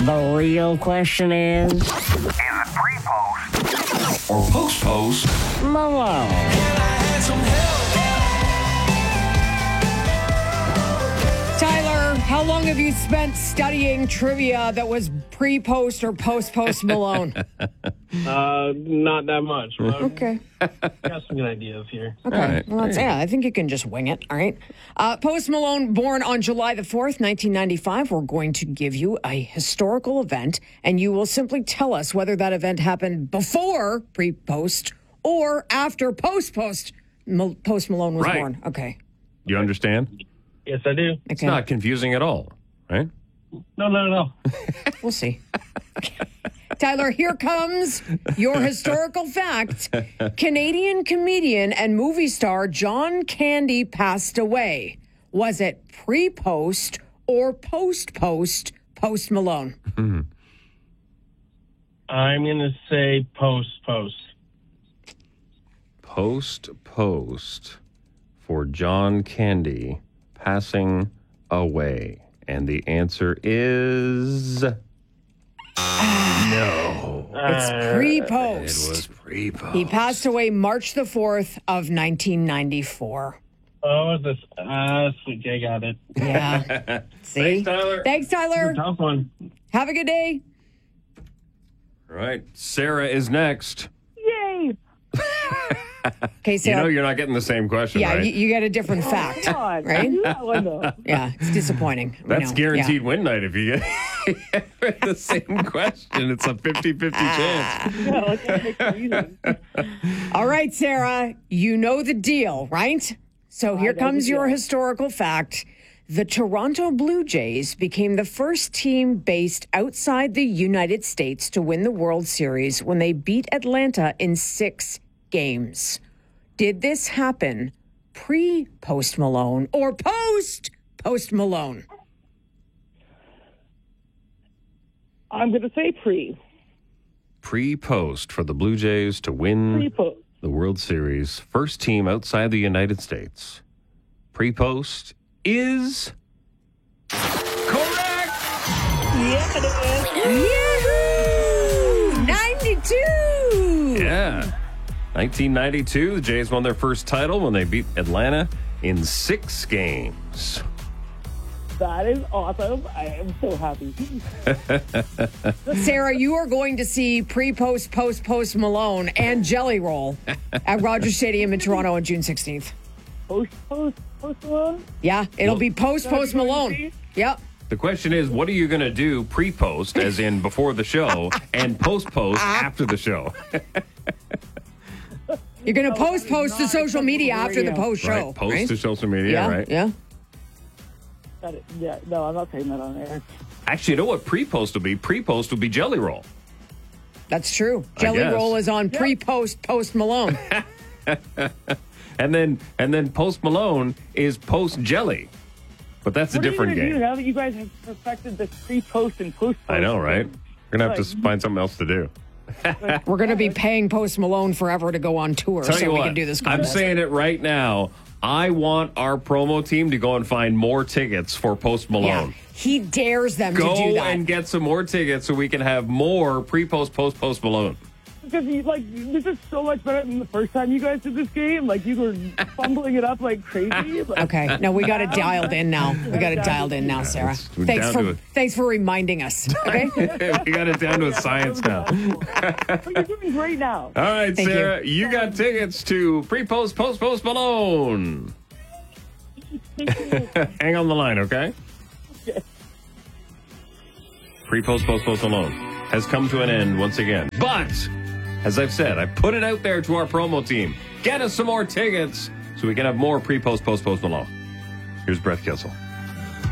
The real question is it pre-post or post-post Malone? Tyler, how long have you spent studying trivia that was pre-post or post-post Malone? Not that much. But Okay. got some good ideas here. Okay. right. Well, I think you can just wing it. All right. Post Malone, born on July the 4th, 1995. We're going to give you a historical event, and you will simply tell us whether that event happened before pre-post or after post-post. Post Malone was Right. born. Okay. You understand? Yes, I do. It's Okay. not confusing at all, right? No. We'll see. Tyler, here comes your historical fact. Canadian comedian and movie star John Candy passed away. Was it pre-post or post-post Post Malone? I'm going to say post-post. Post for John Candy passing away. And the answer is no. It's pre-post. It was pre-post. He passed away March the 4th of 1994. Oh, this. Sweet. I got it. Yeah. See? Thanks, Tyler. Thanks, Tyler. Tough one. Have a good day. All right. Sarah is next. Yay! Okay, You Sarah. know you're not getting the same question, yeah, right? you get a different fact, God, right? I knew that one though. Yeah, it's disappointing. We That's know. guaranteed win night if you get the same question. It's a 50-50 chance. No, it's gonna make it easy. Yeah. All right, Sarah, you know the deal, right? So here know comes the your deal. historical fact. The Toronto Blue Jays became the first team based outside the United States to win the World Series when they beat Atlanta in 6 games. Did this happen pre-Post Malone or post-Post Malone? I'm gonna say pre. Pre-post for the Blue Jays to win Pre-post. the World Series. First team outside the United States. Pre-post is correct. Yeah, it Yahoo! 92! Yeah. 1992, the Jays won their first title when they beat Atlanta in 6 games. is. That is awesome. I am so happy. Sarah, you are going to see pre-post, post Malone and Jelly Roll at Rogers Stadium in Toronto on June 16th. Post Malone. Yeah, it'll be post Malone. Yep. The question is, what are you going to do pre-post, as in before the show, and post-post after the show? You're going to post to social media after the post show. Right, post to social media, yeah, right? Yeah. Got it. Yeah, no, I'm not saying that on air. Actually, you know what pre-post will be? Pre-post will be Jelly Roll. That's true. I Jelly guess. Roll is on pre-post Post Malone. And then Post Malone is Post Jelly. But that's a different What are you game. gonna do now that you guys have perfected the pre-post and post-post? I know, right? We're going to have to find something else to do. We're going to be paying Post Malone forever to go on tour Tell so you we what, can do this I'm contest. saying it right now. I want our promo team to go and find more tickets for Post Malone. Yeah, he dares them to do Go that. and get some more tickets so we can have more pre-post, post Malone. Because this is so much better than the first time you guys did this game. Like, you were fumbling it up like crazy. Like, Okay, no, we got it dialed in now. We got it dialed in now, Sarah. we're down to it. Thanks for reminding us. Okay. We got it down to a science now. But you're doing great now. All right, Thank Sarah, you got tickets to pre-post, post Malone. Hang on the line, okay? Pre-post, post Malone has come to an end once again. But, as I've said, I put it out there to our promo team. Get us some more tickets so we can have more pre-post, post Malone. Here's Brett Kissel.